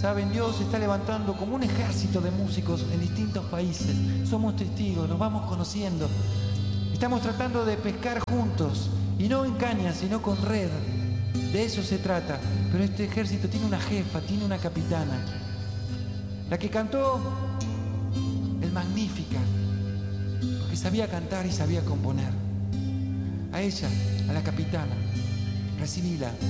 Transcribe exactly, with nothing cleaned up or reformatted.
Saben, Dios está levantando como un ejército de músicos en distintos países. Somos testigos, nos vamos conociendo. Estamos tratando de pescar juntos, y no en caña, sino con red. De eso se trata. Pero este ejército tiene una jefa, tiene una capitana. La que cantó el Magnificat, porque sabía cantar y sabía componer. A ella, a la capitana, recibíla.